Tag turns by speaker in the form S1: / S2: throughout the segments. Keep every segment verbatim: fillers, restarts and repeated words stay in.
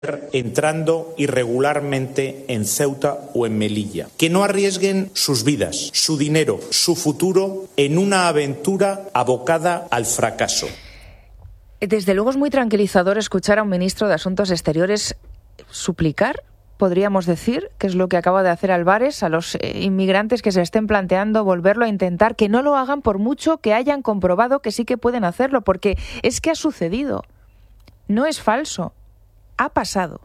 S1: entrando irregularmente en Ceuta o en Melilla. Que no arriesguen sus vidas, su dinero, su futuro en una aventura abocada al fracaso.
S2: Desde luego es muy tranquilizador escuchar a un ministro de Asuntos Exteriores suplicar, podríamos decir, que es lo que acaba de hacer Álvarez, a los eh, inmigrantes que se estén planteando volverlo a intentar, que no lo hagan por mucho que hayan comprobado que sí que pueden hacerlo, porque es que ha sucedido. No es falso. Ha pasado.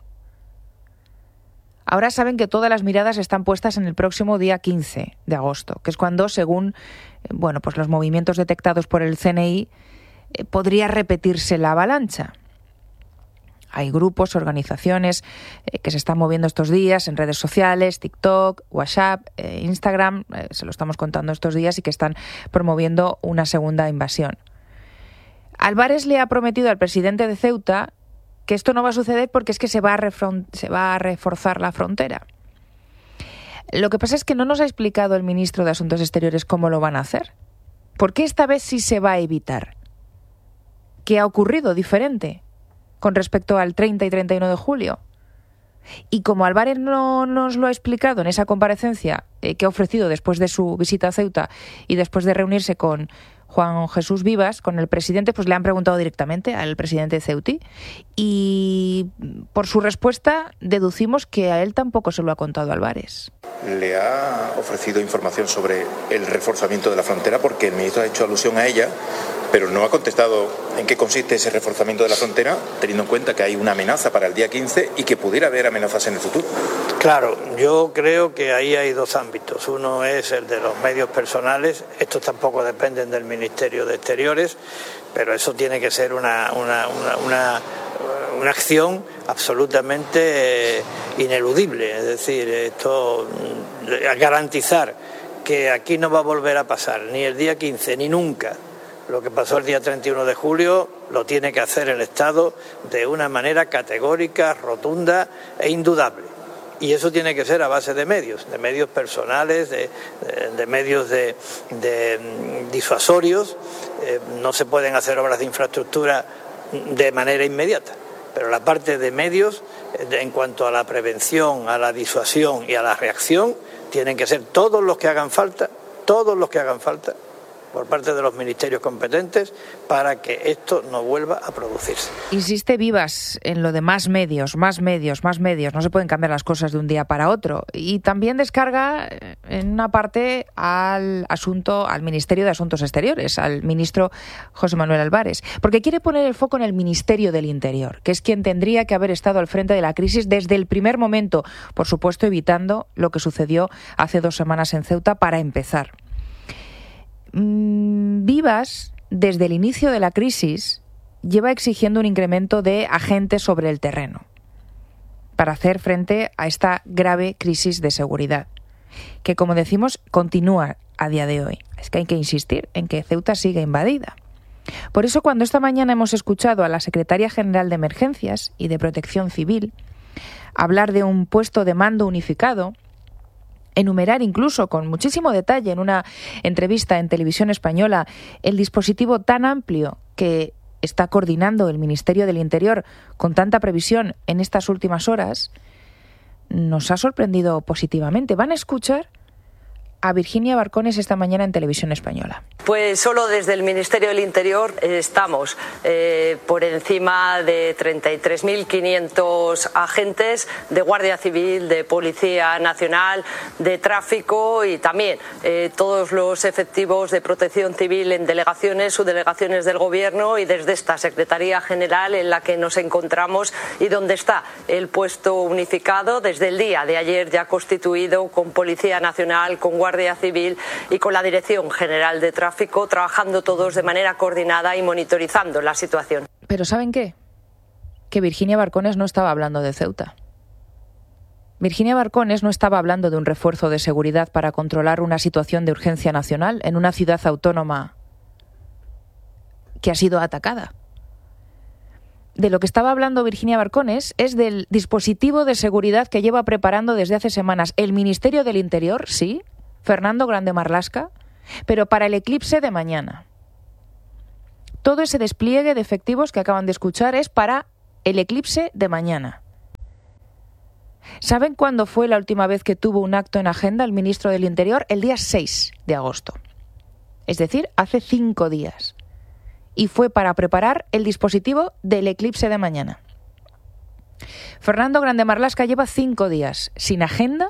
S2: Ahora saben que todas las miradas están puestas en el próximo día quince de agosto, que es cuando, según bueno, pues los movimientos detectados por el C N I, eh, podría repetirse la avalancha. Hay grupos, organizaciones eh, que se están moviendo estos días en redes sociales, TikTok, WhatsApp, eh, Instagram, eh, se lo estamos contando estos días, y que están promoviendo una segunda invasión. Álvarez le ha prometido al presidente de Ceuta que esto no va a suceder porque es que se va a, refron- se va a reforzar la frontera. Lo que pasa es que no nos ha explicado el ministro de Asuntos Exteriores cómo lo van a hacer. ¿Por qué esta vez sí se va a evitar? ¿Qué ha ocurrido diferente con respecto al treinta y treinta y uno de julio? Y como Álvarez no nos lo ha explicado en esa comparecencia eh, que ha ofrecido después de su visita a Ceuta y después de reunirse con Juan Jesús Vivas, con el presidente, pues le han preguntado directamente al presidente de Ceuti, y por su respuesta deducimos que a él tampoco se lo ha contado Álvarez.
S3: Le ha ofrecido información sobre el reforzamiento de la frontera, porque el ministro ha hecho alusión a ella, pero no ha contestado en qué consiste ese reforzamiento de la frontera, teniendo en cuenta que hay una amenaza para el día quince y que pudiera haber amenazas en el futuro.
S4: Claro, yo creo que ahí hay dos ámbitos. Uno es el de los medios personales. Estos tampoco dependen del Ministerio de Exteriores, pero eso tiene que ser una, una, una, una, una acción absolutamente ineludible. Es decir, esto garantizar que aquí no va a volver a pasar ni el día quince ni nunca lo que pasó el día treinta y uno de julio, lo tiene que hacer el Estado de una manera categórica, rotunda e indudable. Y eso tiene que ser a base de medios, de medios personales, de, de, de medios de, de disuasorios. Eh, no se pueden hacer obras de infraestructura de manera inmediata, pero la parte de medios, de, en cuanto a la prevención, a la disuasión y a la reacción, tienen que ser todos los que hagan falta, todos los que hagan falta, por parte de los ministerios competentes, para que esto no vuelva a producirse.
S2: Insiste Vivas en lo de más medios, más medios, más medios. No se pueden cambiar las cosas de un día para otro. Y también descarga en una parte al asunto, al Ministerio de Asuntos Exteriores, al ministro José Manuel Álvarez, porque quiere poner el foco en el Ministerio del Interior, que es quien tendría que haber estado al frente de la crisis desde el primer momento, por supuesto evitando lo que sucedió hace dos semanas en Ceuta para empezar. Vivas, desde el inicio de la crisis, lleva exigiendo un incremento de agentes sobre el terreno para hacer frente a esta grave crisis de seguridad, que, como decimos, continúa a día de hoy. Es que hay que insistir en que Ceuta sigue invadida. Por eso, cuando esta mañana hemos escuchado a la Secretaria General de Emergencias y de Protección Civil hablar de un puesto de mando unificado, enumerar incluso con muchísimo detalle en una entrevista en Televisión Española el dispositivo tan amplio que está coordinando el Ministerio del Interior con tanta previsión en estas últimas horas, nos ha sorprendido positivamente. Van a escuchar a Virginia Barcones esta mañana en Televisión Española.
S5: Pues solo desde el Ministerio del Interior estamos eh, por encima de treinta y tres mil quinientos agentes de Guardia Civil, de Policía Nacional, de Tráfico y también eh, todos los efectivos de Protección Civil en delegaciones, subdelegaciones del Gobierno y desde esta Secretaría General en la que nos encontramos y donde está el puesto unificado desde el día de ayer ya constituido con Policía Nacional, con Guardia Civil y con la Dirección General de Tráfico, trabajando todos de manera coordinada y monitorizando la situación.
S2: Pero ¿saben qué? Que Virginia Barcones no estaba hablando de Ceuta. Virginia Barcones no estaba hablando de un refuerzo de seguridad para controlar una situación de urgencia nacional en una ciudad autónoma que ha sido atacada. De lo que estaba hablando Virginia Barcones es del dispositivo de seguridad que lleva preparando desde hace semanas el Ministerio del Interior, sí, Fernando Grande Marlaska, pero para el eclipse de mañana. Todo ese despliegue de efectivos que acaban de escuchar es para el eclipse de mañana. ¿Saben cuándo fue la última vez que tuvo un acto en agenda el ministro del Interior? El día seis de agosto. Es decir, hace cinco días. Y fue para preparar el dispositivo del eclipse de mañana. Fernando Grande Marlaska lleva cinco días sin agenda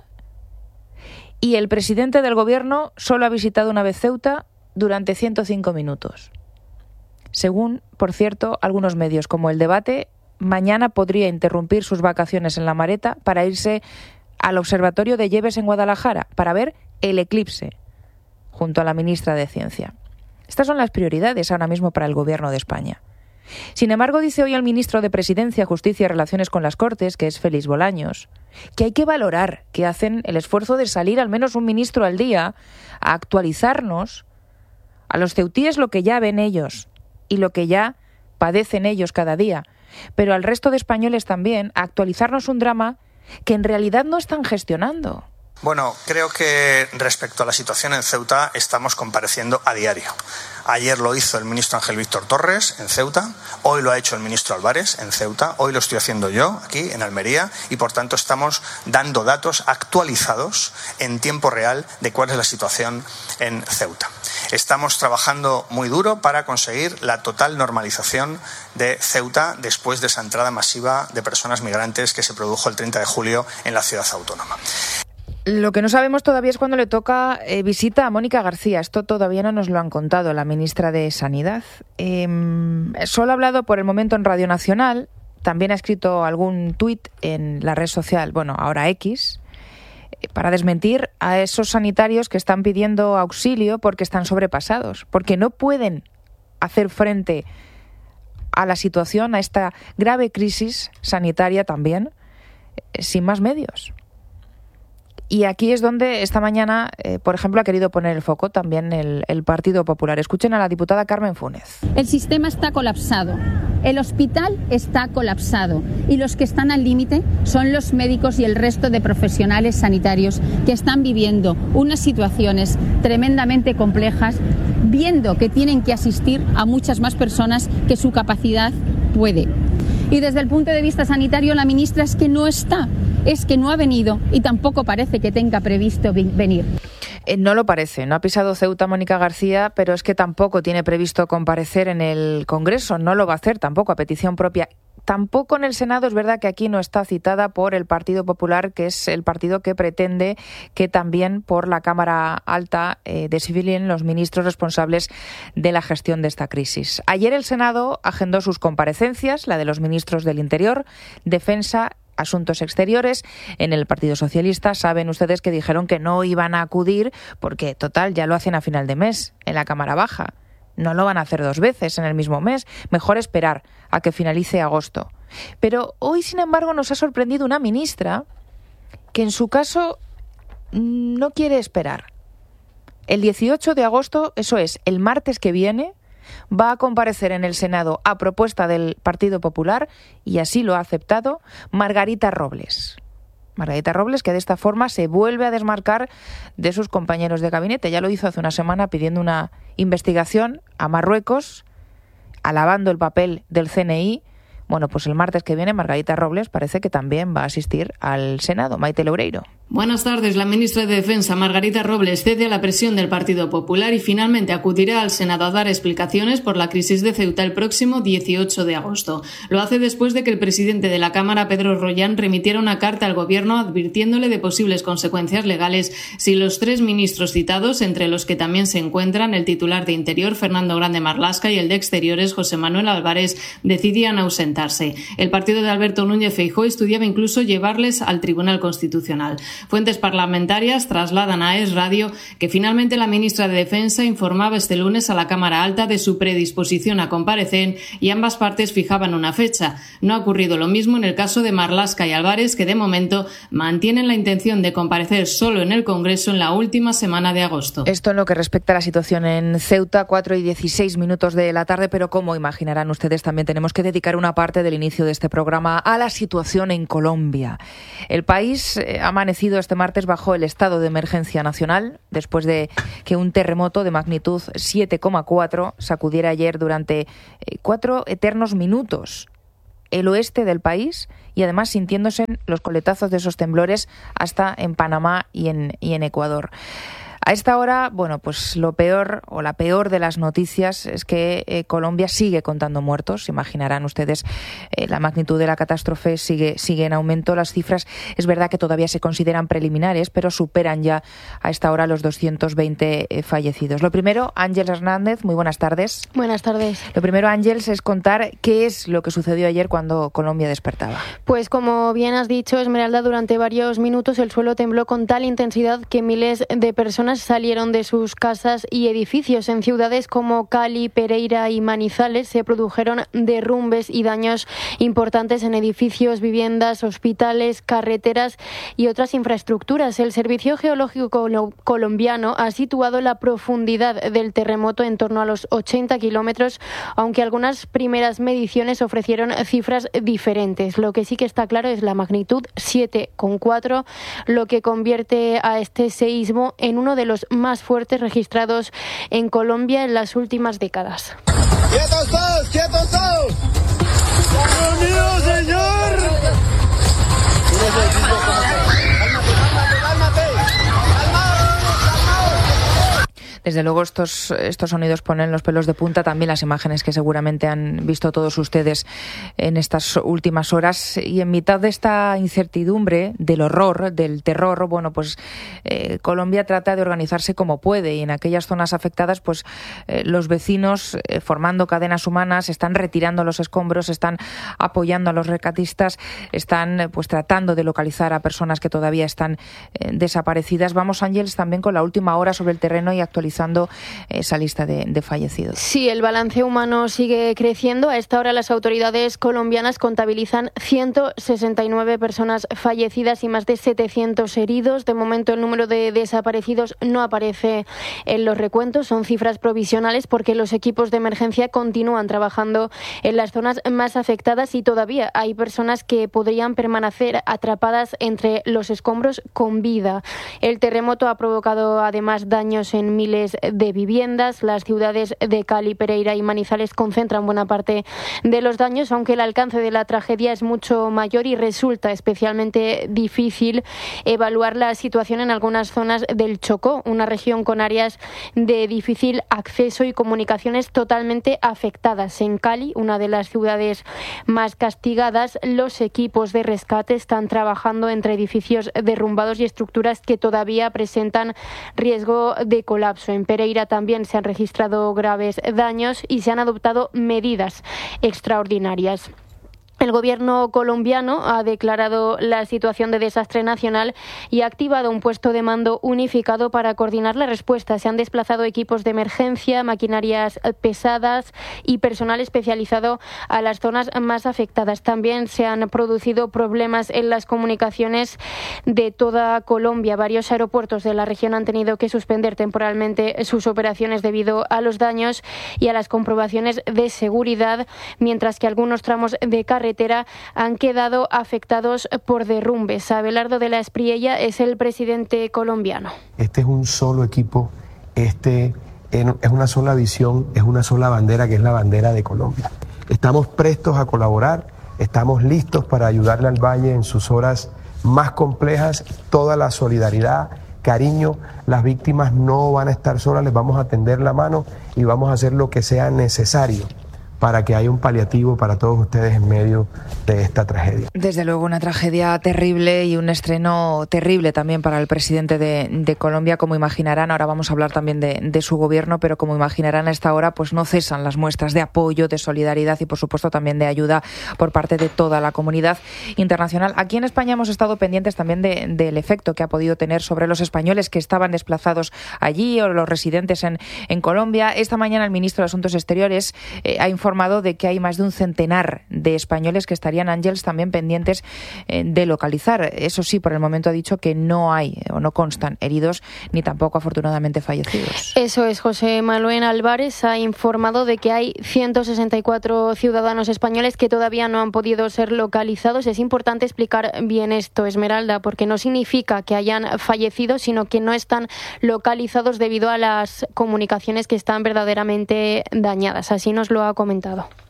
S2: y el presidente del gobierno solo ha visitado una vez Ceuta durante ciento cinco minutos. Según, por cierto, algunos medios, como El Debate, mañana podría interrumpir sus vacaciones en La Mareta para irse al Observatorio de Lleves en Guadalajara para ver el eclipse, junto a la ministra de Ciencia. Estas son las prioridades ahora mismo para el Gobierno de España. Sin embargo, dice hoy el ministro de Presidencia, Justicia y Relaciones con las Cortes, que es Félix Bolaños, que hay que valorar que hacen el esfuerzo de salir al menos un ministro al día a actualizarnos a los ceutíes lo que ya ven ellos y lo que ya padecen ellos cada día, pero al resto de españoles también a actualizarnos un drama que en realidad no están gestionando.
S6: Bueno, creo que respecto a la situación en Ceuta estamos compareciendo a diario. Ayer lo hizo el ministro Ángel Víctor Torres en Ceuta, hoy lo ha hecho el ministro Álvarez en Ceuta, hoy lo estoy haciendo yo aquí en Almería y por tanto estamos dando datos actualizados en tiempo real de cuál es la situación en Ceuta. Estamos trabajando muy duro para conseguir la total normalización de Ceuta después de esa entrada masiva de personas migrantes que se produjo el treinta de julio en la ciudad autónoma.
S2: Lo que no sabemos todavía es cuándo le toca eh, visita a Mónica García. Esto todavía no nos lo han contado la ministra de Sanidad. Eh, solo ha hablado por el momento en Radio Nacional. También ha escrito algún tuit en la red social, bueno, ahora X, eh, para desmentir a esos sanitarios que están pidiendo auxilio porque están sobrepasados, porque no pueden hacer frente a la situación, a esta grave crisis sanitaria también, eh, sin más medios. Y aquí es donde esta mañana, eh, por ejemplo, ha querido poner el foco también el, el Partido Popular. Escuchen a la diputada Carmen Funes.
S7: El sistema está colapsado, el hospital está colapsado y los que están al límite son los médicos y el resto de profesionales sanitarios que están viviendo unas situaciones tremendamente complejas, viendo que tienen que asistir a muchas más personas que su capacidad puede. Y desde el punto de vista sanitario, la ministra es que no está. Es que no ha venido y tampoco parece que tenga previsto venir.
S2: Eh, no lo parece, no ha pisado Ceuta Mónica García, pero es que tampoco tiene previsto comparecer en el Congreso, no lo va a hacer tampoco a petición propia. Tampoco en el Senado, es verdad que aquí no está citada por el Partido Popular, que es el partido que pretende que también por la Cámara Alta eh, desfilen los ministros responsables de la gestión de esta crisis. Ayer el Senado agendó sus comparecencias, la de los ministros del Interior, Defensa, Asuntos Exteriores. En el Partido Socialista saben ustedes que dijeron que no iban a acudir porque, total, ya lo hacen a final de mes en la Cámara Baja. No lo van a hacer dos veces en el mismo mes. Mejor esperar a que finalice agosto. Pero hoy, sin embargo, nos ha sorprendido una ministra que en su caso no quiere esperar. El dieciocho de agosto, eso es, el martes que viene, va a comparecer en el Senado a propuesta del Partido Popular, y así lo ha aceptado, Margarita Robles. Margarita Robles, que de esta forma se vuelve a desmarcar de sus compañeros de gabinete. Ya lo hizo hace una semana pidiendo una investigación a Marruecos, alabando el papel del C N I. Bueno, pues el martes que viene Margarita Robles parece que también va a asistir al Senado. Maite Loureiro.
S8: Buenas tardes. La ministra de Defensa, Margarita Robles, cede a la presión del Partido Popular y finalmente acudirá al Senado a dar explicaciones por la crisis de Ceuta el próximo dieciocho de agosto. Lo hace después de que el presidente de la Cámara, Pedro Rollán, remitiera una carta al Gobierno advirtiéndole de posibles consecuencias legales si los tres ministros citados, entre los que también se encuentran el titular de Interior, Fernando Grande Marlaska, y el de Exteriores, José Manuel Álvarez, decidían ausentarse. El partido de Alberto Núñez Feijóo estudiaba incluso llevarles al Tribunal Constitucional. Fuentes parlamentarias trasladan a Es Radio que finalmente la ministra de Defensa informaba este lunes a la Cámara Alta de su predisposición a comparecer y ambas partes fijaban una fecha. No ha ocurrido lo mismo en el caso de Marlaska y Álvarez, que de momento mantienen la intención de comparecer solo en el Congreso en la última semana de agosto.
S2: Esto en lo que respecta a la situación en Ceuta, cuatro y dieciséis minutos de la tarde, pero como imaginarán ustedes, también tenemos que dedicar una parte del inicio de este programa a la situación en Colombia. El país ha amanecido este martes bajo el estado de emergencia nacional, después de que un terremoto de magnitud siete coma cuatro sacudiera ayer durante cuatro eternos minutos el oeste del país y además sintiéndose los coletazos de esos temblores hasta en Panamá y en, y en Ecuador. A esta hora, bueno, pues lo peor o la peor de las noticias es que eh, Colombia sigue contando muertos. Imaginarán ustedes eh, la magnitud de la catástrofe sigue, sigue en aumento. Las cifras es verdad que todavía se consideran preliminares, pero superan ya a esta hora los doscientos veinte eh, fallecidos. Lo primero, Ángeles Hernández, muy buenas tardes.
S9: Buenas tardes.
S2: Lo primero, Ángeles, es contar qué es lo que sucedió ayer cuando Colombia despertaba.
S9: Pues como bien has dicho, Esmeralda, durante varios minutos el suelo tembló con tal intensidad que miles de personas salieron de sus casas y edificios. En ciudades como Cali, Pereira y Manizales se produjeron derrumbes y daños importantes en edificios, viviendas, hospitales, carreteras y otras infraestructuras. El Servicio Geológico colombiano ha situado la profundidad del terremoto en torno a los ochenta kilómetros, aunque algunas primeras mediciones ofrecieron cifras diferentes. Lo que sí que está claro es la magnitud siete coma cuatro, lo que convierte a este seísmo en uno de los más fuertes registrados en Colombia en las últimas décadas.
S10: ¡Quietos todos! ¡Quietos todos! ¡Dios mío, señor!
S2: Desde luego estos, estos sonidos ponen los pelos de punta, también las imágenes que seguramente han visto todos ustedes en estas últimas horas. Y en mitad de esta incertidumbre, del horror, del terror, bueno, pues eh, Colombia trata de organizarse como puede, y en aquellas zonas afectadas, pues eh, los vecinos, eh, formando cadenas humanas, están retirando los escombros, están apoyando a los rescatistas, están pues tratando de localizar a personas que todavía están eh, desaparecidas. Vamos, Ángeles, también con la última hora sobre el terreno y actualizando esa lista de, de fallecidos.
S9: Sí, el balance humano sigue creciendo. A esta hora las autoridades colombianas contabilizan ciento sesenta y nueve personas fallecidas y más de setecientos heridos. De momento el número de desaparecidos no aparece en los recuentos. Son cifras provisionales porque los equipos de emergencia continúan trabajando en las zonas más afectadas y todavía hay personas que podrían permanecer atrapadas entre los escombros con vida. El terremoto ha provocado además daños en miles de viviendas. Las ciudades de Cali, Pereira y Manizales concentran buena parte de los daños, aunque el alcance de la tragedia es mucho mayor y resulta especialmente difícil evaluar la situación en algunas zonas del Chocó, una región con áreas de difícil acceso y comunicaciones totalmente afectadas. En Cali, una de las ciudades más castigadas, los equipos de rescate están trabajando entre edificios derrumbados y estructuras que todavía presentan riesgo de colapso. En Pereira también se han registrado graves daños y se han adoptado medidas extraordinarias. El gobierno colombiano ha declarado la situación de desastre nacional y ha activado un puesto de mando unificado para coordinar la respuesta. Se han desplazado equipos de emergencia, maquinarias pesadas y personal especializado a las zonas más afectadas. También se han producido problemas en las comunicaciones de toda Colombia. Varios aeropuertos de la región han tenido que suspender temporalmente sus operaciones debido a los daños y a las comprobaciones de seguridad, mientras que algunos tramos de carretera han quedado afectados por derrumbes. Abelardo de la Espriella es el presidente colombiano.
S11: Este es un solo equipo, este es una sola visión, es una sola bandera, que es la bandera de Colombia. Estamos prestos a colaborar, estamos listos para ayudarle al Valle en sus horas más complejas. Toda la solidaridad, cariño, las víctimas no van a estar solas, les vamos a tender la mano y vamos a hacer lo que sea necesario para que haya un paliativo para todos ustedes en medio de esta tragedia.
S2: Desde luego una tragedia terrible y un estreno terrible también para el presidente de, de Colombia, como imaginarán. Ahora vamos a hablar también de, de su gobierno, pero como imaginarán a esta hora pues no cesan las muestras de apoyo, de solidaridad y por supuesto también de ayuda por parte de toda la comunidad internacional. Aquí en España hemos estado pendientes también de, del efecto que ha podido tener sobre los españoles que estaban desplazados allí o los residentes en, en Colombia. Esta mañana el ministro de Asuntos Exteriores eh, ha informado informado de que hay más de un centenar de españoles que estarían, Ángeles, también pendientes eh, de localizar. Eso sí, por el momento ha dicho que no hay o no constan heridos ni tampoco, afortunadamente, fallecidos.
S9: Eso es, José Manuel Álvarez ha informado de que hay ciento sesenta y cuatro ciudadanos españoles que todavía no han podido ser localizados. Es importante explicar bien esto, Esmeralda, porque no significa que hayan fallecido, sino que no están localizados debido a las comunicaciones que están verdaderamente dañadas. Así nos lo ha comentado.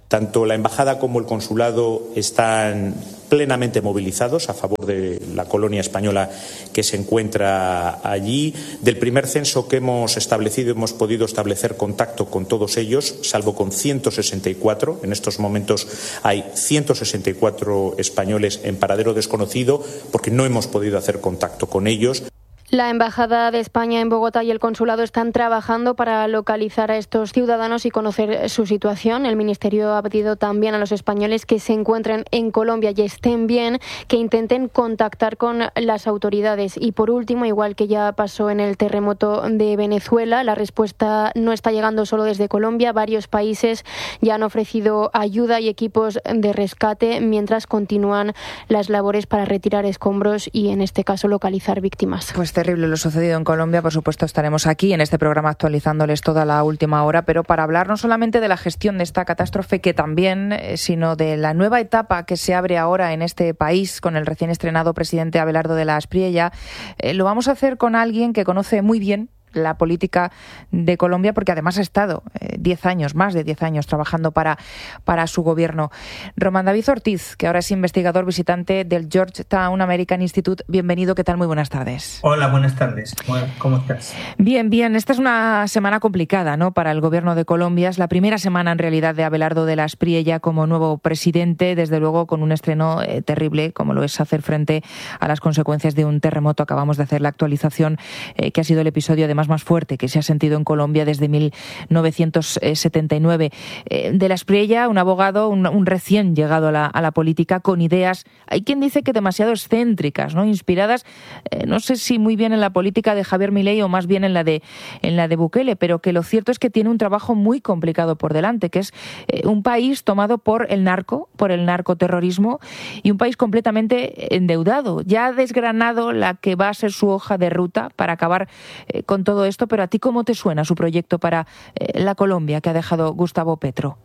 S1: Tanto la embajada como el consulado están plenamente movilizados a favor de la colonia española que se encuentra allí. Del primer censo que hemos establecido hemos podido establecer contacto con todos ellos, salvo con ciento sesenta y cuatro. En estos momentos hay ciento sesenta y cuatro españoles en paradero desconocido porque no hemos podido hacer contacto con ellos.
S9: La Embajada de España en Bogotá y el Consulado están trabajando para localizar a estos ciudadanos y conocer su situación. El Ministerio ha pedido también a los españoles que se encuentren en Colombia y estén bien, que intenten contactar con las autoridades. Y por último, igual que ya pasó en el terremoto de Venezuela, la respuesta no está llegando solo desde Colombia. Varios países ya han ofrecido ayuda y equipos de rescate mientras continúan las labores para retirar escombros y, en este caso, localizar víctimas.
S2: Pues terrible lo sucedido en Colombia. Por supuesto, estaremos aquí en este programa actualizándoles toda la última hora, pero para hablar no solamente de la gestión de esta catástrofe, que también, eh, sino de la nueva etapa que se abre ahora en este país con el recién estrenado presidente Abelardo de la Espriella. Eh, lo vamos a hacer con alguien que conoce muy bien la política de Colombia, porque además ha estado diez eh, años, más de diez años, trabajando para, para su gobierno. Román David Ortiz, que ahora es investigador visitante del Georgetown American Institute. Bienvenido, ¿qué tal? Muy buenas tardes.
S12: Hola, buenas tardes. ¿Cómo estás?
S2: Bien, bien. Esta es una semana complicada, ¿no?, para el gobierno de Colombia. Es la primera semana, en realidad, de Abelardo de la Espriella como nuevo presidente, desde luego con un estreno eh, terrible, como lo es hacer frente a las consecuencias de un terremoto. Acabamos de hacer la actualización, eh, que ha sido el episodio, además, más fuerte que se ha sentido en Colombia desde mil novecientos setenta y nueve. Eh, de la Espriella, un abogado, un, un recién llegado a la, a la política, con ideas, hay quien dice que demasiado excéntricas, ¿no?, inspiradas, eh, no sé si muy bien en la política de Javier Milei o más bien en la de en la de Bukele, pero que lo cierto es que tiene un trabajo muy complicado por delante, que es eh, un país tomado por el narco, por el narcoterrorismo, y un país completamente endeudado. Ya ha desgranado la que va a ser su hoja de ruta para acabar eh, con todo esto, pero ¿a ti cómo te suena su proyecto para eh, la Colombia que ha dejado Gustavo Petro?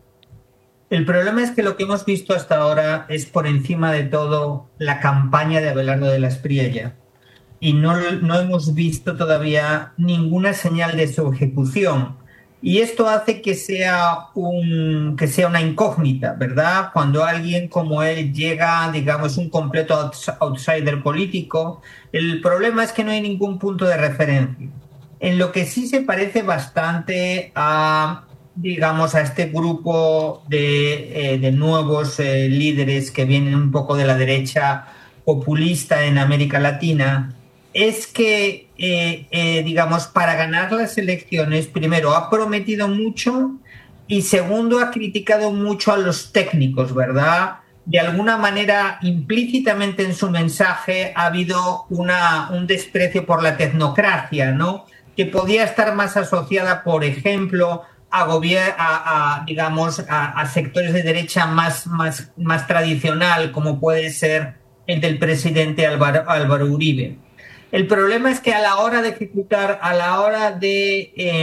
S12: El problema es que lo que hemos visto hasta ahora es, por encima de todo, la campaña de Abelardo de la Espriella, y no, no hemos visto todavía ninguna señal de su ejecución. Y esto hace que sea, un, que sea una incógnita, ¿verdad? Cuando alguien como él llega, digamos, un completo outsider político, el problema es que no hay ningún punto de referencia. En lo que sí se parece bastante a, digamos, a este grupo de, eh, de nuevos eh, líderes que vienen un poco de la derecha populista en América Latina, es que, eh, eh, digamos, para ganar las elecciones, primero, ha prometido mucho y, segundo, ha criticado mucho a los técnicos, ¿verdad? De alguna manera, implícitamente en su mensaje ha habido una, un desprecio por la tecnocracia, ¿no?, que podía estar más asociada, por ejemplo, a, gobier- a, a digamos, a, a sectores de derecha más, más, más tradicional, como puede ser el del presidente Álvaro, Álvaro Uribe. El problema es que a la hora de ejecutar, a la hora de, eh,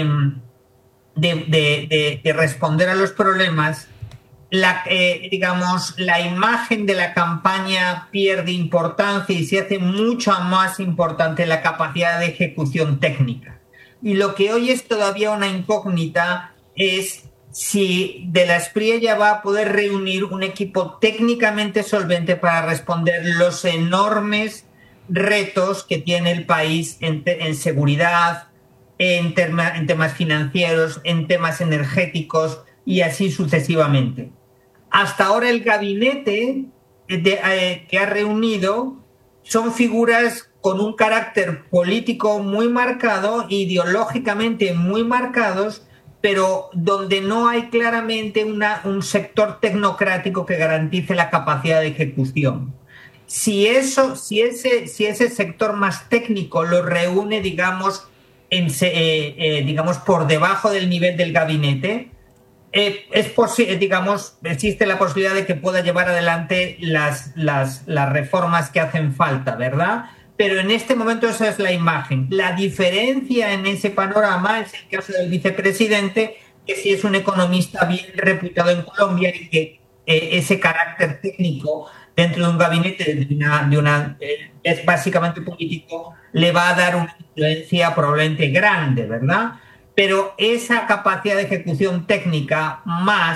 S12: de, de, de, de responder a los problemas, la, eh, digamos, la imagen de la campaña pierde importancia y se hace mucho más importante la capacidad de ejecución técnica. Y lo que hoy es todavía una incógnita es si de la Espriella va a poder reunir un equipo técnicamente solvente para responder los enormes retos que tiene el país en, te- en seguridad, en, terma- en temas financieros, en temas energéticos y así sucesivamente. Hasta ahora el gabinete de, eh, que ha reunido son figuras con un carácter político muy marcado, ideológicamente muy marcados, pero donde no hay claramente una, un sector tecnocrático que garantice la capacidad de ejecución. Si eso, si ese, si ese sector más técnico lo reúne, digamos, en, eh, eh, digamos por debajo del nivel del gabinete, eh, es posi- digamos, existe la posibilidad de que pueda llevar adelante las, las, las reformas que hacen falta, ¿verdad? Pero en este momento esa es la imagen. La diferencia en ese panorama es el caso del vicepresidente, que sí es un economista bien reputado en Colombia y que eh, ese carácter técnico dentro de un gabinete de una, de una eh, es básicamente político, le va a dar una influencia probablemente grande, ¿verdad? Pero esa capacidad de ejecución técnica más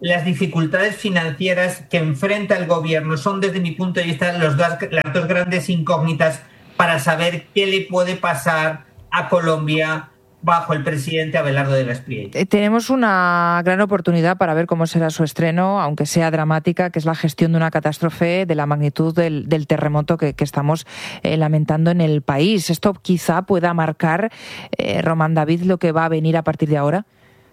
S12: las dificultades financieras que enfrenta el gobierno son, desde mi punto de vista, los dos, las dos grandes incógnitas para saber qué le puede pasar a Colombia bajo el presidente Abelardo de la Espriella.
S2: Tenemos una gran oportunidad para ver cómo será su estreno, aunque sea dramática, que es la gestión de una catástrofe de la magnitud del, del terremoto que, que estamos eh, lamentando en el país. Esto quizá pueda marcar, eh, Román David, lo que va a venir a partir de ahora.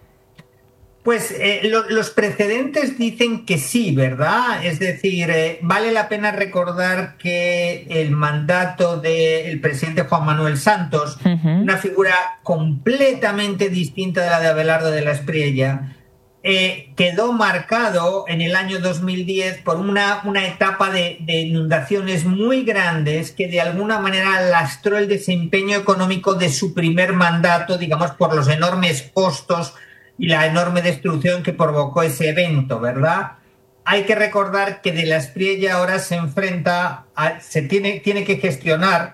S12: Pues eh, lo, los precedentes dicen que sí, ¿verdad? Es decir, eh, vale la pena recordar que el mandato del presidente Juan Manuel Santos, uh-huh. una figura completamente distinta de la de Abelardo de la Espriella, eh, quedó marcado en el año dos mil diez por una, una etapa de, de inundaciones muy grandes que de alguna manera lastró el desempeño económico de su primer mandato, digamos, por los enormes costos y la enorme destrucción que provocó ese evento, ¿verdad? Hay que recordar que de la Espriella ahora se enfrenta, a, se tiene, tiene que gestionar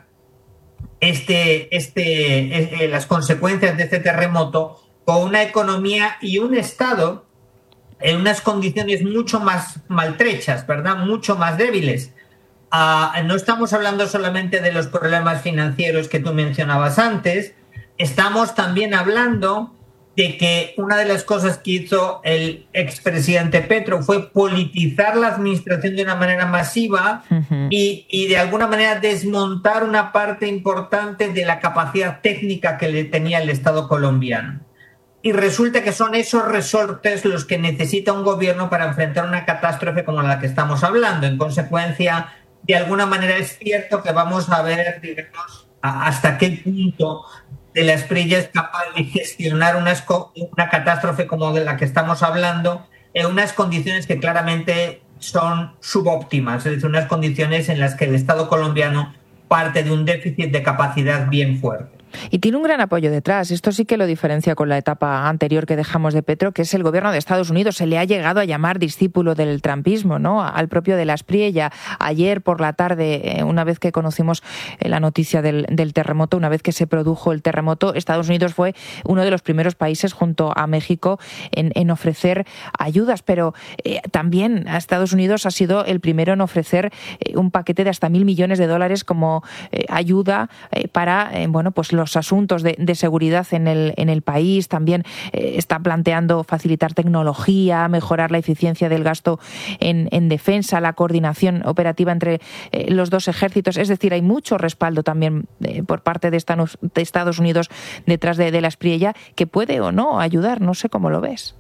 S12: este, este, eh, las consecuencias de este terremoto con una economía y un Estado en unas condiciones mucho más maltrechas, ¿verdad? Mucho más débiles. Uh, no estamos hablando solamente de los problemas financieros que tú mencionabas antes, estamos también hablando de que una de las cosas que hizo el expresidente Petro fue politizar la administración de una manera masiva uh-huh. y, y de alguna manera desmontar una parte importante de la capacidad técnica que le tenía el Estado colombiano. Y resulta que son esos resortes los que necesita un gobierno para enfrentar una catástrofe como la que estamos hablando. En consecuencia, de alguna manera es cierto que vamos a ver, digamos, hasta qué punto de la Espriella es capaz de gestionar una, una catástrofe como de la que estamos hablando en unas condiciones que claramente son subóptimas, es decir, unas condiciones en las que el Estado colombiano parte de un déficit de capacidad bien fuerte.
S2: Y tiene un gran apoyo detrás. Esto sí que lo diferencia con la etapa anterior que dejamos de Petro, que es el gobierno de Estados Unidos. Se le ha llegado a llamar discípulo del trumpismo, ¿no? Al propio de la Espriella. Ayer por la tarde, una vez que conocimos la noticia del, del terremoto, una vez que se produjo el terremoto, Estados Unidos fue uno de los primeros países junto a México en, en ofrecer ayudas, pero eh, también a Estados Unidos ha sido el primero en ofrecer eh, un paquete de hasta mil millones de dólares como eh, ayuda eh, para, eh, bueno, pues los asuntos de, de seguridad en el, en el país. También eh, está planteando facilitar tecnología, mejorar la eficiencia del gasto en, en defensa, la coordinación operativa entre eh, los dos ejércitos. Es decir, hay mucho respaldo también eh, por parte de, Estados, de Estados Unidos detrás de, de la Espriella, que puede o no ayudar. No sé cómo lo ves.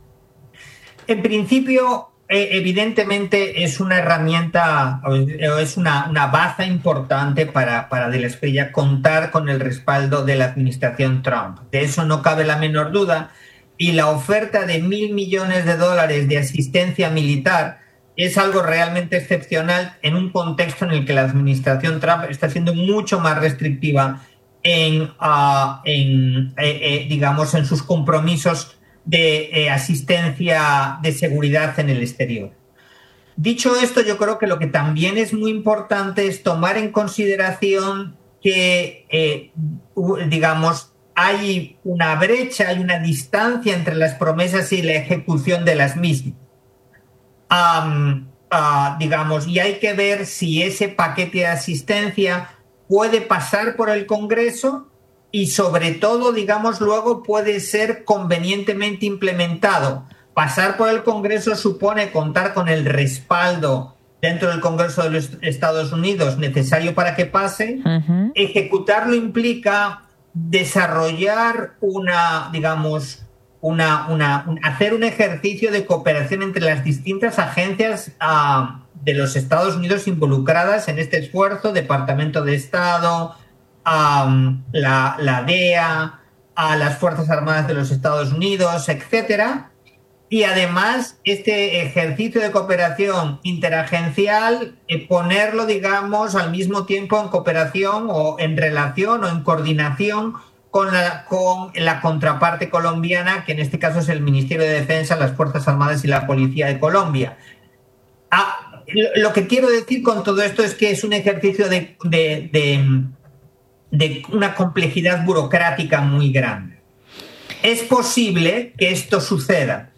S12: En principio, Eh, evidentemente es una herramienta, es una, una baza importante para, para de la Espriella contar con el respaldo de la administración Trump. De eso no cabe la menor duda. Y la oferta de mil millones de dólares de asistencia militar es algo realmente excepcional en un contexto en el que la administración Trump está siendo mucho más restrictiva en, uh, en eh, eh, digamos, en sus compromisos de eh, asistencia de seguridad en el exterior. Dicho esto, yo creo que lo que también es muy importante es tomar en consideración que, eh, digamos, hay una brecha, hay una distancia entre las promesas y la ejecución de las mismas. Um, uh, digamos, y hay que ver si ese paquete de asistencia puede pasar por el Congreso y sobre todo, digamos, luego puede ser convenientemente implementado. Pasar por el Congreso supone contar con el respaldo dentro del Congreso de los Estados Unidos necesario para que pase. Uh-huh. Ejecutarlo implica desarrollar una, digamos, una, una, un, hacer un ejercicio de cooperación entre las distintas agencias uh, de los Estados Unidos involucradas en este esfuerzo, Departamento de Estado, Um, la, la D E A, a las Fuerzas Armadas de los Estados Unidos, etcétera. Y además, este ejercicio de cooperación interagencial, eh, ponerlo, digamos, al mismo tiempo en cooperación o en relación o en coordinación con la, con la contraparte colombiana, que en este caso es el Ministerio de Defensa, las Fuerzas Armadas y la Policía de Colombia. Ah, lo, lo que quiero decir con todo esto es que es un ejercicio de... de, de de una complejidad burocrática muy grande. Es posible que esto suceda,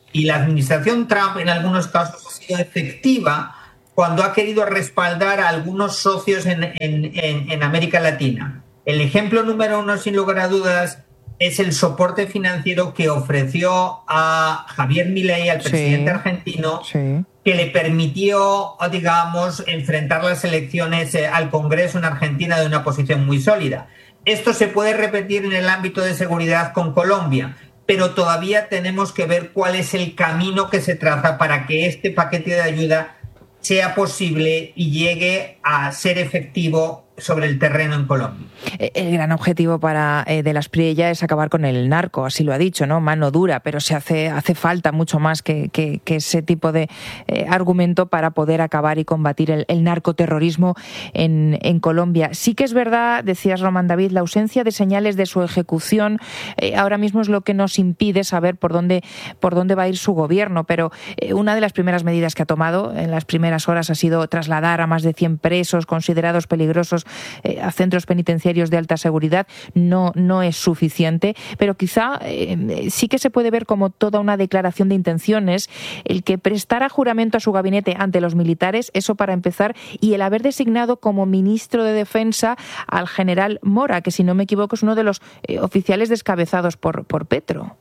S12: y la administración Trump en algunos casos ha sido efectiva cuando ha querido respaldar a algunos socios en, en, en, en América Latina. El ejemplo número uno, sin lugar a dudas, es el soporte financiero que ofreció a Javier Milei, al presidente sí, argentino, sí. que le permitió, digamos, enfrentar las elecciones al Congreso en Argentina de una posición muy sólida. Esto se puede repetir en el ámbito de seguridad con Colombia, pero todavía tenemos que ver cuál es el camino que se traza para que este paquete de ayuda sea posible y llegue a ser efectivo sobre el terreno en Colombia.
S2: El gran objetivo para eh, de la Aspriella es acabar con el narco, así lo ha dicho, ¿no? Mano dura, pero se hace hace falta mucho más que, que, que ese tipo de eh, argumento para poder acabar y combatir el, el narcoterrorismo en, en Colombia. Sí que es verdad, decías Román David, la ausencia de señales de su ejecución eh, ahora mismo es lo que nos impide saber por dónde por dónde va a ir su gobierno, pero eh, una de las primeras medidas que ha tomado en las primeras horas ha sido trasladar a más de cien presos considerados peligrosos eh, a centros penitenciarios de alta seguridad. No, no es suficiente, pero quizá eh, sí que se puede ver como toda una declaración de intenciones el que prestara juramento a su gabinete ante los militares, eso para empezar, y el haber designado como ministro de Defensa al general Mora, que si no me equivoco es uno de los eh, oficiales descabezados por, por Petro.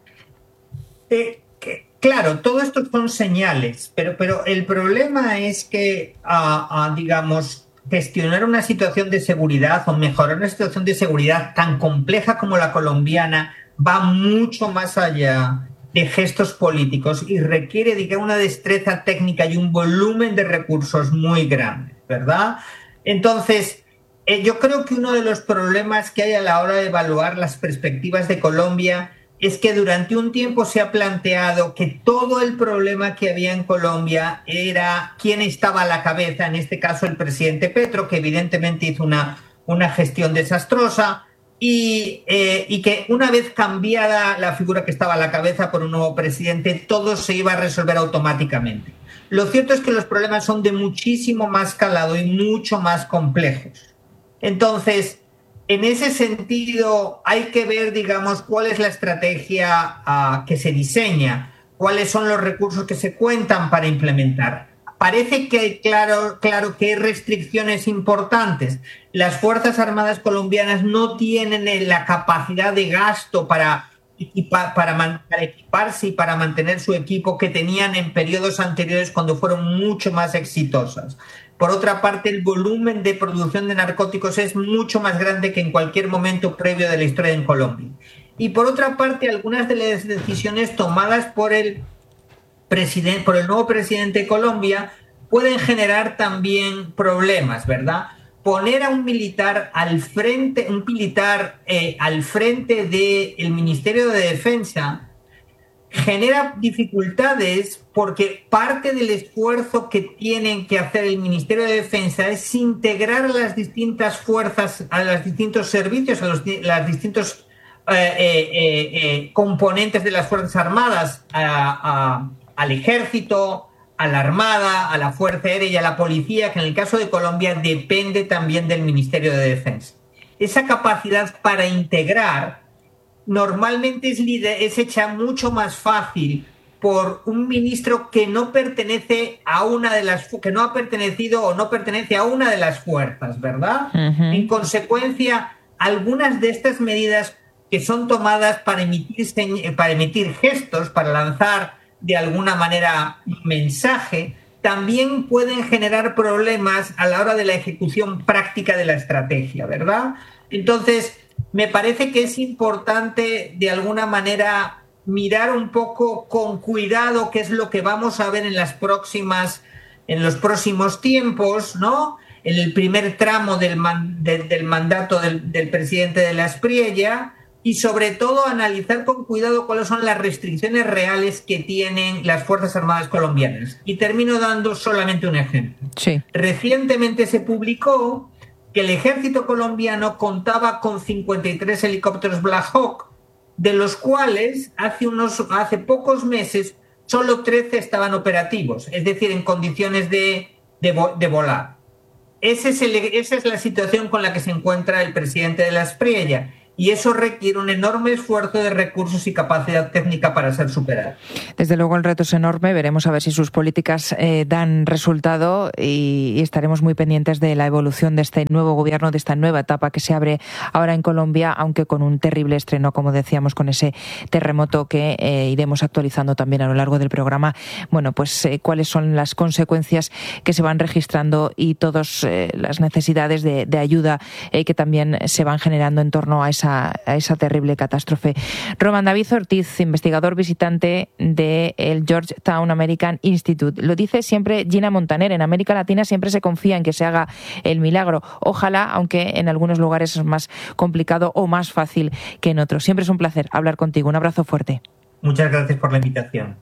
S12: Eh, que, claro, todo esto son señales, pero, pero el problema es que, uh, uh, digamos, gestionar una situación de seguridad o mejorar una situación de seguridad tan compleja como la colombiana va mucho más allá de gestos políticos y requiere, digamos, una destreza técnica y un volumen de recursos muy grande, ¿verdad? Entonces, eh, yo creo que uno de los problemas que hay a la hora de evaluar las perspectivas de Colombia es que durante un tiempo se ha planteado que todo el problema que había en Colombia era quién estaba a la cabeza, en este caso el presidente Petro, que evidentemente hizo una, una gestión desastrosa, y, eh, y que una vez cambiada la figura que estaba a la cabeza por un nuevo presidente, todo se iba a resolver automáticamente. Lo cierto es que los problemas son de muchísimo más calado y mucho más complejos. Entonces, en ese sentido, hay que ver, digamos, cuál es la estrategia uh, que se diseña, cuáles son los recursos que se cuentan para implementar. Parece que hay claro, claro que hay restricciones importantes. Las Fuerzas Armadas colombianas no tienen la capacidad de gasto para, equipa, para, para equiparse y para mantener su equipo que tenían en periodos anteriores cuando fueron mucho más exitosas. Por otra parte, el volumen de producción de narcóticos es mucho más grande que en cualquier momento previo de la historia en Colombia. Y por otra parte, algunas de las decisiones tomadas por el presidente, por el nuevo presidente de Colombia pueden generar también problemas, ¿verdad? Poner a un militar al frente, un militar eh, al frente del Ministerio de Defensa genera dificultades porque parte del esfuerzo que tienen que hacer el Ministerio de Defensa es integrar a las distintas fuerzas, a los distintos servicios, a los las distintos eh, eh, eh, componentes de las Fuerzas Armadas, a, a, al Ejército, a la Armada, a la Fuerza Aérea y a la Policía, que en el caso de Colombia depende también del Ministerio de Defensa. Esa capacidad para integrar normalmente es, es hecha mucho más fácil por un ministro que no pertenece a una de las que no ha pertenecido o no pertenece a una de las fuerzas, ¿verdad? Uh-huh. En consecuencia, algunas de estas medidas que son tomadas para emitir para emitir gestos, para lanzar de alguna manera un mensaje, también pueden generar problemas a la hora de la ejecución práctica de la estrategia, ¿verdad? Entonces, me parece que es importante de alguna manera mirar un poco con cuidado qué es lo que vamos a ver en las próximas, en los próximos tiempos, ¿no? En el primer tramo del, man, de, del mandato del, del presidente de la Aspriella, y sobre todo analizar con cuidado cuáles son las restricciones reales que tienen las Fuerzas Armadas colombianas. Y termino dando solamente un ejemplo. Sí. Recientemente se publicó que el ejército colombiano contaba con cincuenta y tres helicópteros Black Hawk, de los cuales hace, unos, hace pocos meses solo trece estaban operativos, es decir, en condiciones de, de, de volar. Ese es el, esa es la situación con la que se encuentra el presidente de la Aspriella. y eso requiere un enorme esfuerzo de recursos y capacidad técnica para ser superado.
S2: Desde luego el reto es enorme, veremos a ver si sus políticas eh, dan resultado y, y estaremos muy pendientes de la evolución de este nuevo gobierno, de esta nueva etapa que se abre ahora en Colombia, aunque con un terrible estreno, como decíamos, con ese terremoto que eh, iremos actualizando también a lo largo del programa. Bueno, pues eh, cuáles son las consecuencias que se van registrando y todas eh, las necesidades de, de ayuda eh, que también se van generando en torno a esa A, a esa terrible catástrofe. Román David Ortiz, investigador visitante del Georgetown American Institute. Lo dice siempre Gina Montaner, en América Latina siempre se confía en que se haga el milagro. Ojalá, aunque en algunos lugares es más complicado o más fácil que en otros. Siempre es un placer hablar contigo. Un abrazo fuerte.
S12: Muchas gracias por la invitación.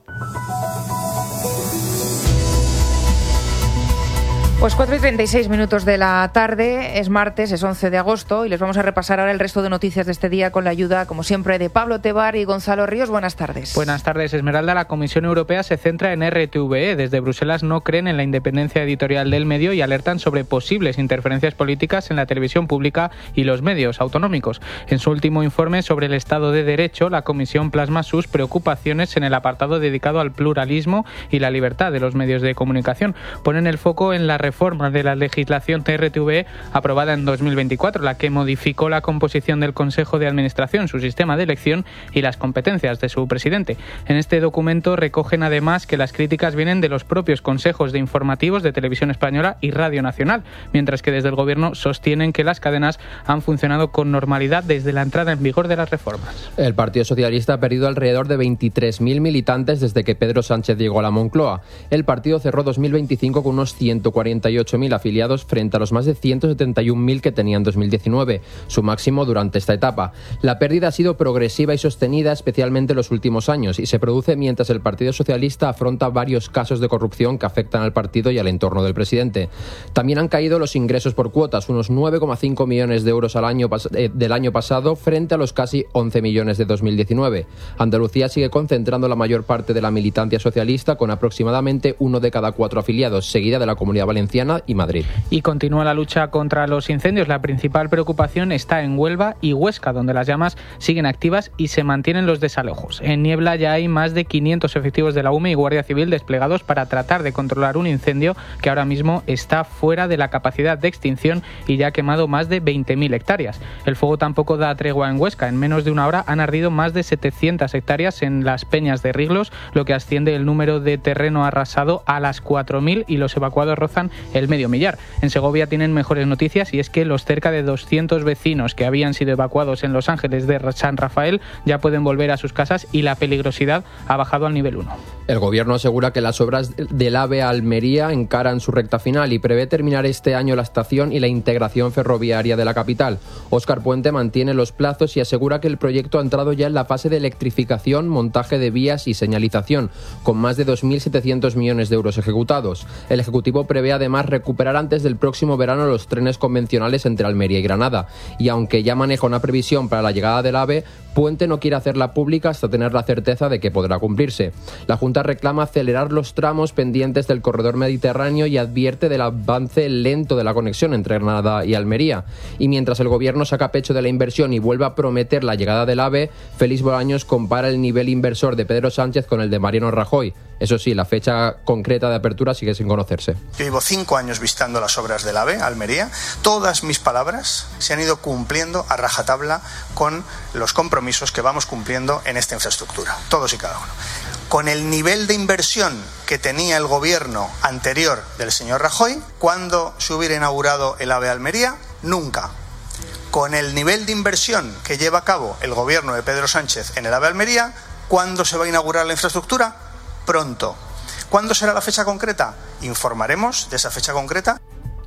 S2: Pues cuatro y treinta y seis minutos de la tarde, es martes, es once de agosto y les vamos a repasar ahora el resto de noticias de este día con la ayuda, como siempre, de Pablo Tebar y Gonzalo Ríos. Buenas tardes.
S13: Buenas tardes, Esmeralda. La Comisión Europea se centra en R T V E. Desde Bruselas no creen en la independencia editorial del medio y alertan sobre posibles interferencias políticas en la televisión pública y los medios autonómicos. En su último informe sobre el Estado de Derecho, la Comisión plasma sus preocupaciones en el apartado dedicado al pluralismo y la libertad de los medios de comunicación. Ponen el foco en la reforma de la legislación de R T V E aprobada en dos mil veinticuatro, la que modificó la composición del Consejo de Administración, su sistema de elección y las competencias de su presidente. En este documento recogen además que las críticas vienen de los propios consejos de informativos de Televisión Española y Radio Nacional, mientras que desde el Gobierno sostienen que las cadenas han funcionado con normalidad desde la entrada en vigor de las reformas.
S14: El Partido Socialista ha perdido alrededor de veintitrés mil militantes desde que Pedro Sánchez llegó a la Moncloa. El partido cerró dos mil veinticinco con unos ciento cuarenta y ocho mil afiliados frente a los más de ciento setenta y un mil que tenía en dos mil diecinueve, su máximo durante esta etapa. La pérdida ha sido progresiva y sostenida, especialmente en los últimos años, y se produce mientras el Partido Socialista afronta varios casos de corrupción que afectan al partido y al entorno del presidente. También han caído los ingresos por cuotas, unos nueve coma cinco millones de euros al año eh, del año pasado frente a los casi once millones de dos mil diecinueve. Andalucía sigue concentrando la mayor parte de la militancia socialista, con aproximadamente uno de cada cuatro afiliados, seguida de la Comunidad Valenciana y Madrid.
S13: Y continúa la lucha contra los incendios. La principal preocupación está en Huelva y Huesca, donde las llamas siguen activas y se mantienen los desalojos. En Niebla ya hay más de quinientos efectivos de la U M E y Guardia Civil desplegados para tratar de controlar un incendio que ahora mismo está fuera de la capacidad de extinción y ya ha quemado más de veinte mil hectáreas. El fuego tampoco da tregua en Huesca. En menos de una hora han ardido más de setecientas hectáreas en las peñas de Riglos, lo que asciende el número de terreno arrasado a las cuatro mil y los evacuados rozan el medio millar. En Segovia tienen mejores noticias y es que los cerca de doscientos vecinos que habían sido evacuados en Los Ángeles de San Rafael ya pueden volver a sus casas y la peligrosidad ha bajado al nivel uno.
S14: El Gobierno asegura que las obras del AVE a Almería encaran su recta final y prevé terminar este año la estación y la integración ferroviaria de la capital. Óscar Puente mantiene los plazos y asegura que el proyecto ha entrado ya en la fase de electrificación, montaje de vías y señalización, con más de dos mil setecientos millones de euros ejecutados. El Ejecutivo prevé además recuperar antes del próximo verano los trenes convencionales entre Almería y Granada. Y aunque ya maneja una previsión para la llegada del AVE, Puente no quiere hacerla pública hasta tener la certeza de que podrá cumplirse. La Junta reclama acelerar los tramos pendientes del corredor mediterráneo y advierte del avance lento de la conexión entre Granada y Almería. Y mientras el Gobierno saca pecho de la inversión y vuelve a prometer la llegada del AVE, Félix Bolaños compara el nivel inversor de Pedro Sánchez con el de Mariano Rajoy. Eso sí, la fecha concreta de apertura sigue sin conocerse.
S6: Yo llevo cinco años visitando las obras del AVE, Almería. Todas mis palabras se han ido cumpliendo a rajatabla con los compromisos que vamos cumpliendo en esta infraestructura, todos y cada uno. Con el nivel de inversión que tenía el gobierno anterior del señor Rajoy, ¿cuándo se hubiera inaugurado el AVE Almería? Nunca. Con el nivel de inversión que lleva a cabo el gobierno de Pedro Sánchez en el AVE Almería, ¿cuándo se va a inaugurar la infraestructura? Pronto. ¿Cuándo será la fecha concreta? Informaremos de esa fecha concreta.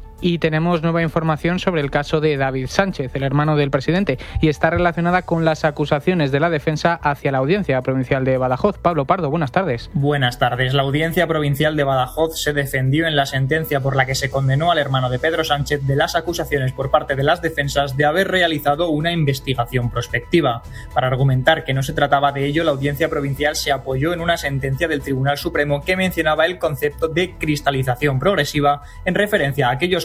S13: Y tenemos nueva información sobre el caso de David Sánchez, el hermano del presidente, y está relacionada con las acusaciones de la defensa hacia la Audiencia Provincial de Badajoz. Pablo Pardo, buenas tardes.
S15: Buenas tardes. La Audiencia Provincial de Badajoz se defendió en la sentencia por la que se condenó al hermano de Pedro Sánchez de las acusaciones por parte de las defensas de haber realizado una investigación prospectiva. Para argumentar que no se trataba de ello, la Audiencia Provincial se apoyó en una sentencia del Tribunal Supremo que mencionaba el concepto de cristalización progresiva en referencia a aquellos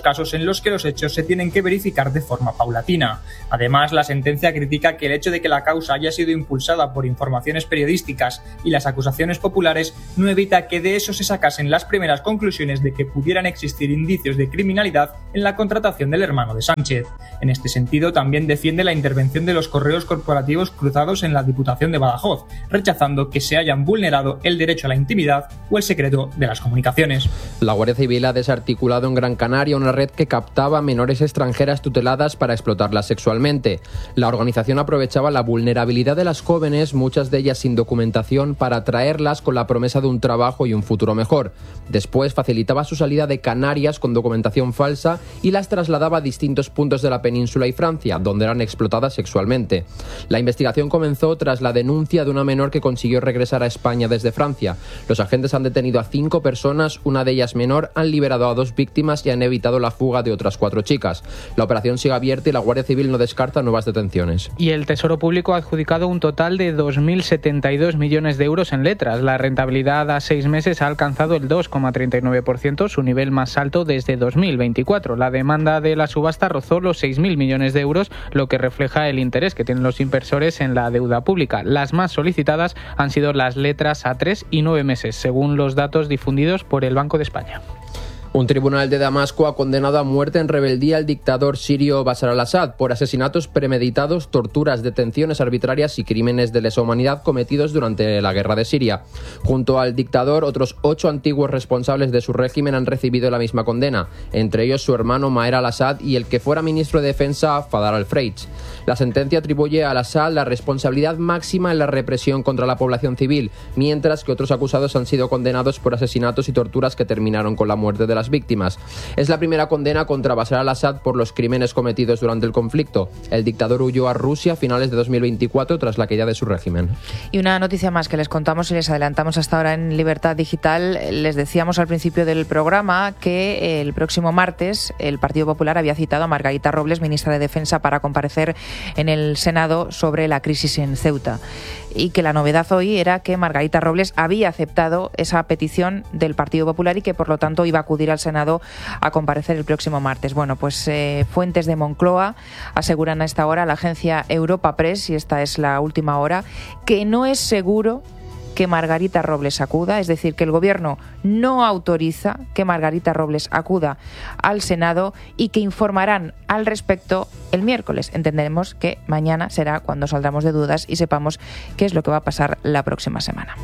S15: casos en los que los hechos se tienen que verificar de forma paulatina. Además, la sentencia critica que el hecho de que la causa haya sido impulsada por informaciones periodísticas y las acusaciones populares no evita que de eso se sacasen las primeras conclusiones de que pudieran existir indicios de criminalidad en la contratación del hermano de Sánchez. En este sentido, también defiende la intervención de los correos corporativos cruzados en la Diputación de Badajoz, rechazando que se hayan vulnerado el derecho a la intimidad o el secreto de las comunicaciones.
S14: La Guardia Civil ha desarticulado en Gran Canaria una red que captaba menores extranjeras tuteladas para explotarlas sexualmente. La organización aprovechaba la vulnerabilidad de las jóvenes, muchas de ellas sin documentación, para atraerlas con la promesa de un trabajo y un futuro mejor. Después facilitaba su salida de Canarias con documentación falsa y las trasladaba a distintos puntos de la península y Francia, donde eran explotadas sexualmente. La investigación comenzó tras la denuncia de una menor que consiguió regresar a España desde Francia. Los agentes han detenido a cinco personas, una de ellas menor, han liberado a dos víctimas y han evitado la fuga de otras cuatro chicas. La operación sigue abierta y la Guardia Civil no descarta nuevas detenciones.
S13: Y el Tesoro Público ha adjudicado un total de dos mil setenta y dos millones de euros en letras. La rentabilidad a seis meses ha alcanzado el dos coma treinta y nueve por ciento, su nivel más alto desde dos mil veinticuatro. La demanda de la subasta rozó los seis mil millones de euros, lo que refleja el interés que tienen los inversores en la deuda pública. Las más solicitadas han sido las letras a tres y nueve meses, según los datos difundidos por el Banco de España.
S14: Un tribunal de Damasco ha condenado a muerte en rebeldía al dictador sirio Bashar al-Assad por asesinatos premeditados, torturas, detenciones arbitrarias y crímenes de lesa humanidad cometidos durante la guerra de Siria. Junto al dictador, otros ocho antiguos responsables de su régimen han recibido la misma condena, entre ellos su hermano Maher al-Assad y el que fuera ministro de Defensa Fadar al-Freij. La sentencia atribuye a al-Assad la responsabilidad máxima en la represión contra la población civil, mientras que otros acusados han sido condenados por asesinatos y torturas que terminaron con la muerte de las víctimas. Es la primera condena contra Bashar al-Assad por los crímenes cometidos durante el conflicto. El dictador huyó a Rusia a finales de dos mil veinticuatro tras la caída de su régimen.
S2: Y una noticia más que les contamos y les adelantamos hasta ahora en Libertad Digital. Les decíamos al principio del programa que el próximo martes el Partido Popular había citado a Margarita Robles, ministra de Defensa, para comparecer en el Senado sobre la crisis en Ceuta. Y que la novedad hoy era que Margarita Robles había aceptado esa petición del Partido Popular y que por lo tanto iba a acudir al Senado a comparecer el próximo martes. Bueno, pues eh, fuentes de Moncloa aseguran a esta hora a la agencia Europa Press, y esta es la última hora, que no es seguro que Margarita Robles acuda, es decir, que el Gobierno no autoriza que Margarita Robles acuda al Senado y que informarán al respecto el miércoles. Entendemos que mañana será cuando saldremos de dudas y sepamos qué es lo que va a pasar la próxima semana.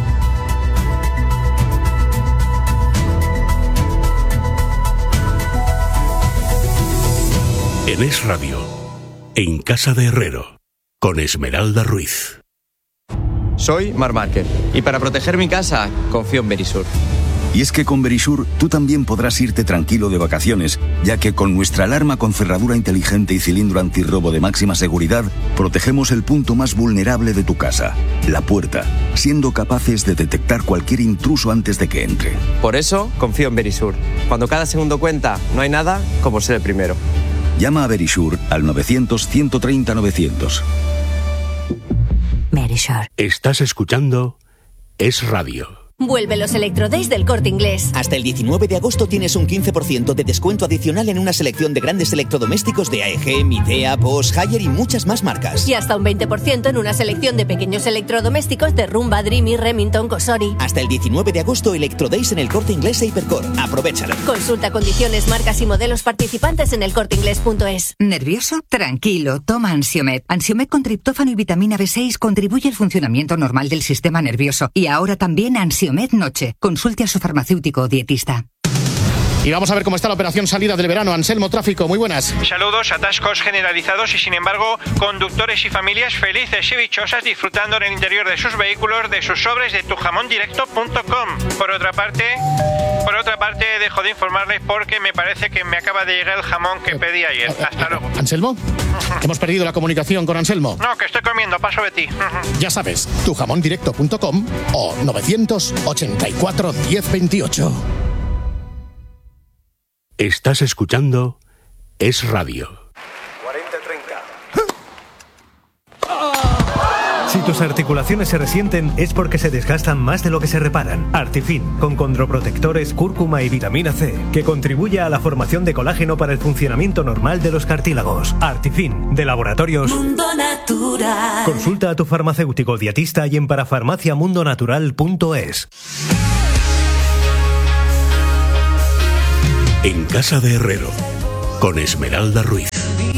S16: En Es Radio, en Casa de Herrero, con Esmeralda Ruiz.
S17: Soy Marc Márquez y para proteger mi casa confío en Verisur.
S18: Y es que con Verisur tú también podrás irte tranquilo de vacaciones, ya que con nuestra alarma con cerradura inteligente y cilindro antirrobo de máxima seguridad, protegemos el punto más vulnerable de tu casa, la puerta, siendo capaces de detectar cualquier intruso antes de que entre.
S17: Por eso confío en Verisur. Cuando cada segundo cuenta, no hay nada como ser el primero.
S18: Llama a Verisur al novecientos, ciento treinta, novecientos.
S16: Verisur. Estás escuchando Es Radio.
S19: Vuelve los Electrodays del Corte Inglés.
S20: Hasta el diecinueve de agosto tienes un quince por ciento de descuento adicional en una selección de grandes electrodomésticos de A E G, Midea, Bosch, Haier y muchas más marcas.
S19: Y hasta un veinte por ciento en una selección de pequeños electrodomésticos de Rumba, Dreamy, Remington, Cosori.
S20: Hasta el diecinueve de agosto, Electrodays en el Corte Inglés e Hipercor. Aprovéchalo.
S19: Consulta condiciones, marcas y modelos participantes en el corte inglés punto es.
S21: ¿Nervioso? Tranquilo, toma Ansiomed. Ansiomed con triptófano y vitamina B seis contribuye al funcionamiento normal del sistema nervioso. Y ahora también Ansiomed Noche. Consulte a su farmacéutico o dietista.
S22: Y vamos a ver cómo está la operación salida del verano. Anselmo, tráfico, muy buenas.
S23: Saludos, atascos generalizados y sin embargo conductores y familias felices y dichosas disfrutando en el interior de sus vehículos de sus sobres de tu jamón directo punto com. Por otra parte, por otra parte dejo de informarles porque me parece que me acaba de llegar el jamón que pedí ayer. Hasta luego.
S22: ¿Anselmo? Hemos perdido la comunicación con Anselmo.
S23: No, que estoy comiendo, paso de ti.
S22: Ya sabes, tu jamón directo punto com o novecientos ochenta y cuatro, diez veintiocho.
S16: Estás escuchando Es Radio.
S24: cuarenta treinta.
S25: Si
S3: Si tus articulaciones se resienten es porque se desgastan más de lo que se reparan. Artifin, con condroprotectores, cúrcuma y vitamina C, que contribuye a la formación de colágeno para el funcionamiento normal de los cartílagos. Artifin, de Laboratorios
S4: Mundo Natural.
S3: Consulta a tu farmacéutico dietista y en parafarmacia mundo natural punto es.
S16: En Casa de Herrero, con Esmeralda Ruiz.